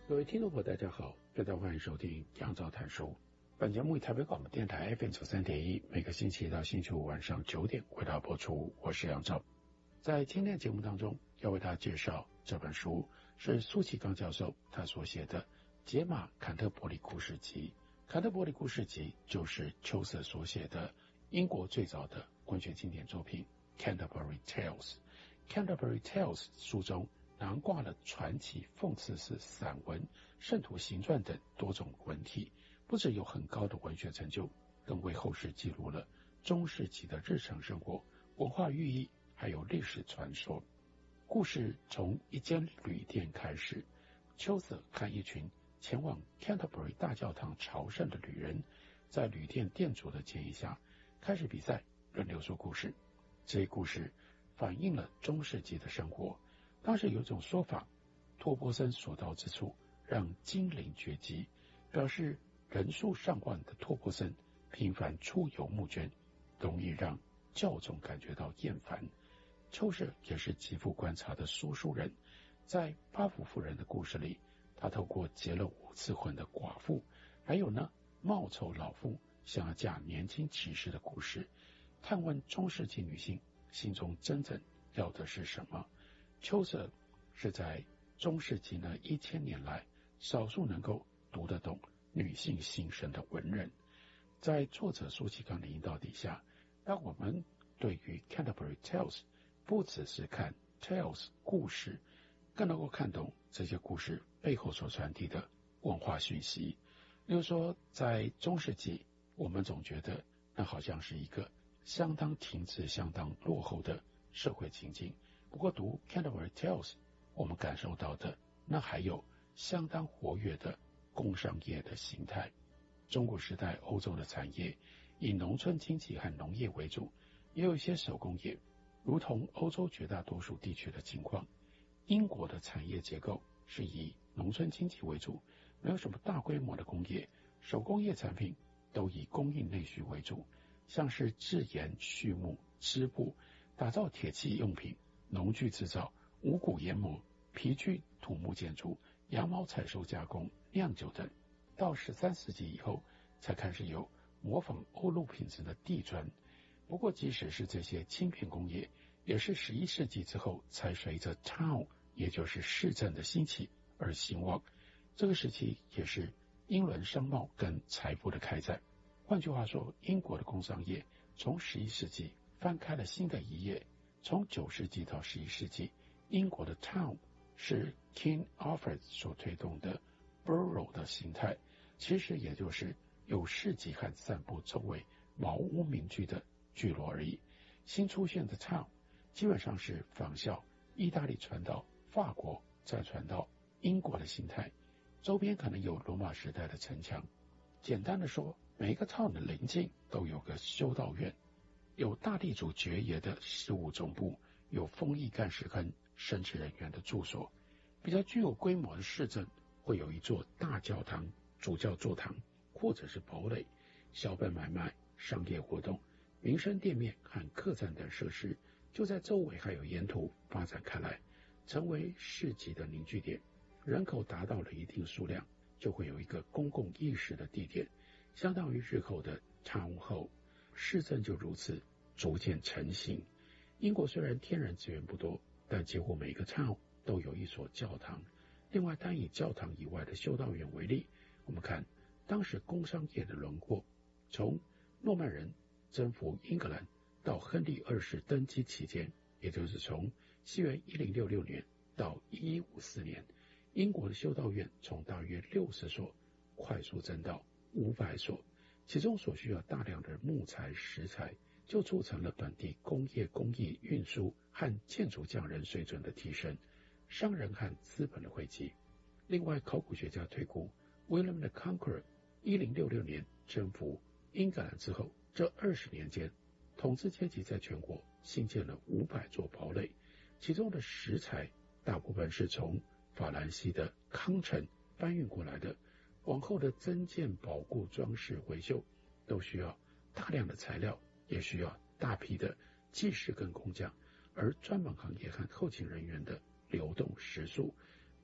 各位听众朋友大家好，非常欢迎收听杨照谈书。本节目以台北广播电台 FM93.1 每个星期一到星期五晚上9点为大家播出，我是杨照。在今天的节目当中要为大家介绍这本书，是苏启刚教授他所写的《解码坎特伯里故事集》。坎特伯里故事集就是丘瑟所写的英国最早的文学经典作品 Canterbury Tales。Canterbury Tales 书中囊括了传奇、讽刺式散文、圣徒行传等多种文体，不只有很高的文学成就，更为后世记录了中世纪的日常生活、文化寓意，还有历史传说。故事从一间旅店开始，丘瑟和一群前往 Canterbury 大教堂朝圣的旅人，在旅店店主的建议下，开始比赛，轮流说故事。这些故事反映了中世纪的生活。当时有一种说法，托波森所到之处让精灵绝迹，表示人数上万的托波森频繁出游募捐，容易让教众感觉到厌烦。丘瑟也是极富观察的说书人，在巴甫妇人的故事里，他透过结了5次婚的寡妇，还有貌丑老妇想要嫁年轻骑士的故事，探问中世纪女性心中真正要的是什么。丘瑟是在中世纪1000年来少数能够读得懂女性心声的文人。在作者苏启刚的引导底下，让我们对于 Canterbury Tales 不只是看 Tales 故事，更能够看懂这些故事背后所传递的文化讯息。例如说，在中世纪，我们总觉得那好像是一个相当停滞、相当落后的社会情境。不过读 Canterbury Tales， 我们感受到的那还有相当活跃的工商业的形态。中古时代欧洲的产业以农村经济和农业为主，也有一些手工业，如同欧洲绝大多数地区的情况。英国的产业结构是以农村经济为主，没有什么大规模的工业，手工业产品都以供应内需为主，像是制盐、畜牧、织布、打造铁器用品、农具制造、五谷研磨、皮具、土木建筑、羊毛采收加工、酿酒等。到13世纪以后，才开始有模仿欧陆品质的地砖。不过即使是这些轻便工业，也是11世纪之后才随着 town 也就是市镇的兴起而兴旺。这个时期也是英伦商贸跟财富的开展。换句话说，英国的工商业从11世纪翻开了新的一页。从9世纪到11世纪，英国的 town 是 King Alfred 所推动的 borough 的形态，其实也就是有市集和散步周围茅屋民居的聚落而已。新出现的 town 基本上是仿效意大利传到法国，再传到英国的形态，周边可能有罗马时代的城墙。简单的说，每一个 town 的邻近都有个修道院，有大地主爵爷的事务总部，有丰邑干事跟神职人员的住所。比较具有规模的市镇会有一座大教堂、主教座堂，或者是堡垒，小本买卖、商业活动、民生店面和客栈等设施就在周围还有沿途发展开来，成为市集的凝聚点。人口达到了一定数量，就会有一个公共议事的地点，相当于日后的 town hall。市镇就如此逐渐成型。英国虽然天然资源不多，但几乎每个 town 都有一所教堂。另外，单以教堂以外的修道院为例，我们看当时工商业的轮廓，从诺曼人征服英格兰到亨利2世登基期间，也就是从西元1066年到1154年，英国的修道院从大约60所快速增到500所，其中所需要大量的木材石材，就促成了本地工业工艺运输和建筑匠人水准的提升，商人和资本的汇集。另外，考古学家推估 William the Conqueror 1066年征服英格兰之后，这20年间，统治阶级在全国新建了500座堡垒，其中的石材大部分是从法兰西的康城搬运过来的，往后的增建、保固、装饰、维修都需要大量的材料，也需要大批的技师跟工匠，而专门行业和后勤人员的流动时速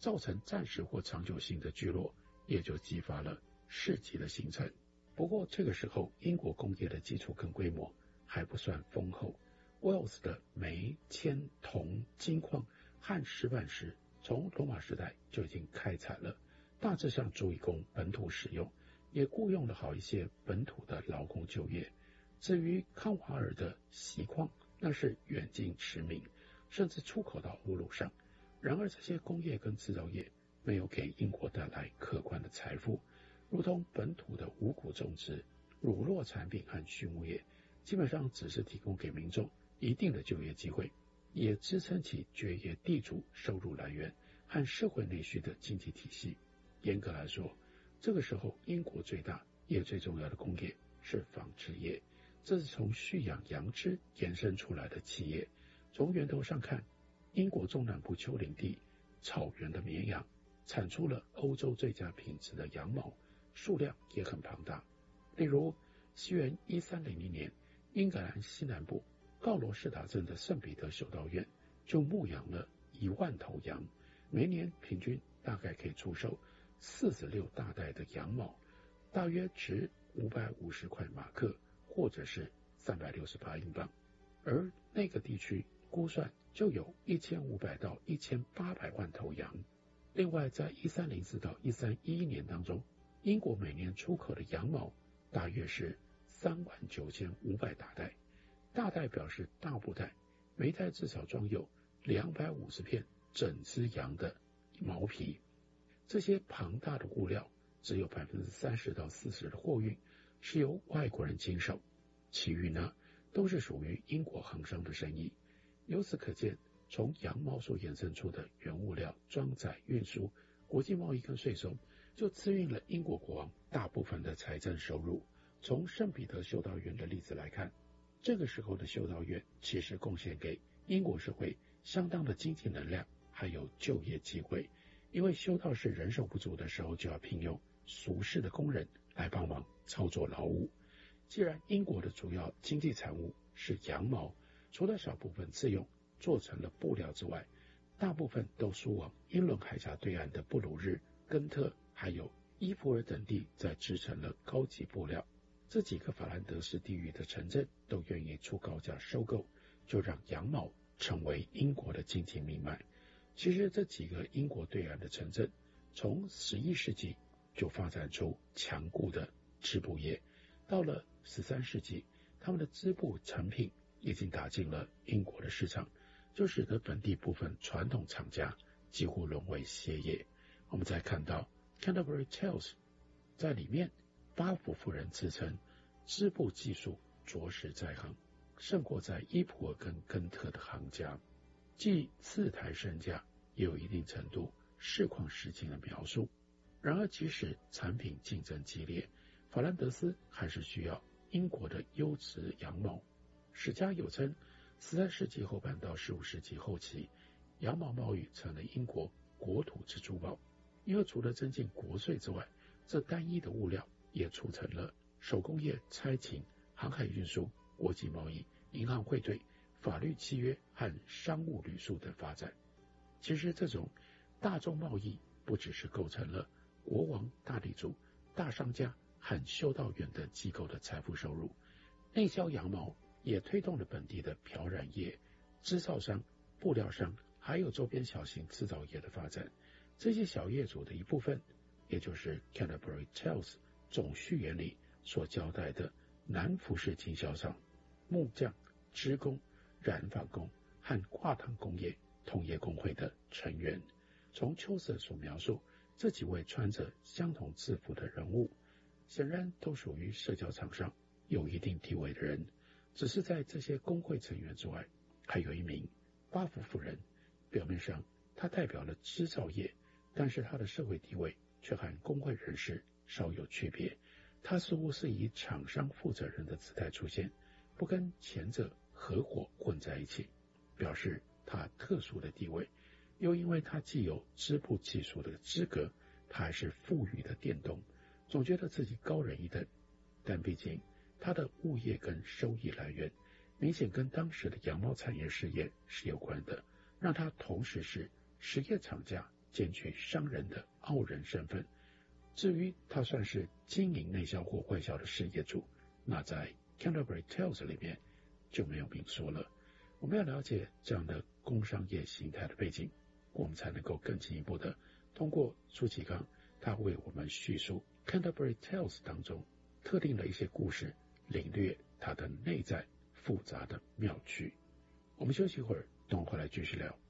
造成暂时或长久性的聚落，也就激发了市集的形成。不过这个时候，英国工业的基础跟规模还不算丰厚。Wales 的煤、铅、铜、金矿和石板石从罗马时代就已经开采了，大致上足以供本土使用，也雇佣了好一些本土的劳工就业。至于康瓦尔的锡矿，那是远近驰名，甚至出口到欧陆上。然而这些工业跟制造业没有给英国带来可观的财富，如同本土的五谷种植、乳酪产品和畜牧业，基本上只是提供给民众一定的就业机会，也支撑起爵业地主收入来源和社会内需的经济体系。严格来说，这个时候英国最大也最重要的工业是纺织业，这是从蓄养羊脂延伸出来的企业。从源头上看，英国中南部丘陵地草原的绵羊产出了欧洲最佳品质的羊毛，数量也很庞大。例如西元1300年，英格兰西南部告罗士达镇的圣彼得修道院就牧养了1万头羊，每年平均大概可以出售46大袋的羊毛，大约值550块马克，或者是368英镑。而那个地区估算就有1500到1800万头羊。另外在1304到1311年当中，英国每年出口的羊毛大约是39500大袋，大袋表示大布袋，每袋至少装有250片整只羊的毛皮。这些庞大的物料只有30%到40%的货运是由外国人经手，其余呢都是属于英国行商的生意。由此可见，从羊毛所衍生出的原物料装载运输、国际贸易跟税收，就滋润了英国国王大部分的财政收入。从圣彼得修道院的例子来看，这个时候的修道院其实贡献给英国社会相当的经济能量，还有就业机会。因为修道士人手不足的时候，就要聘用俗世的工人来帮忙操作劳务。既然英国的主要经济产物是羊毛，除了少部分自用做成了布料之外，大部分都输往英伦海峡对岸的布鲁日、根特还有伊弗尔等地，再制成了高级布料。这几个法兰德斯地域的城镇都愿意出高价收购，就让羊毛成为英国的经济命脉。其实这几个英国对岸的城镇从11世纪就发展出强固的织布业，到了13世纪，他们的织布产品已经打进了英国的市场，就使得本地部分传统厂家几乎沦为歇业。我们再看到 Canterbury Tales， 在里面巴甫夫人自称织布技术着实在行，胜过在伊普尔跟根特的行家，既自抬身价，也有一定程度市况实情的描述。然而即使产品竞争激烈，法兰德斯还是需要英国的优质羊毛。史家有称13世纪后半到15世纪后期，羊毛贸易成了英国国土之珠宝。因为除了增进国税之外，这单一的物料也促成了手工业、差勤、航海运输、国际贸易、银行汇兑、法律契约和商务旅宿等发展。其实这种大众贸易不只是构成了国王、大地主、大商家和修道院等机构的财富收入，内销羊毛也推动了本地的漂染业、织造商、布料商还有周边小型制造业的发展。这些小业主的一部分，也就是 Canterbury Tales 总序言里所交代的南服饰经销商、木匠、织工、染坊工和挂糖工业同业工会的成员。从秋色所描述，这几位穿着相同制服的人物，显然都属于社交场上有一定地位的人。只是在这些工会成员之外，还有一名巴甫夫人，表面上她代表了织造业，但是她的社会地位却和工会人士稍有区别。她似乎是以厂商负责人的姿态出现，不跟前者合伙混在一起，表示她特殊的地位。又因为她既有织布技术的资格，她还是富裕的佃农，总觉得自己高人一等。但毕竟她的物业跟收益来源明显跟当时的羊毛产业事业是有关的，让她同时是实业厂家兼具商人的傲人身份。至于他算是经营内销或外销的事业主，那在 Canterbury Tales 里面就没有明说了。我们要了解这样的工商业形态的背景，我们才能够更进一步的通过朱启刚他为我们叙述 Canterbury Tales 当中特定的一些故事，领略它的内在复杂的妙趣。我们休息一会儿，等我回来继续聊。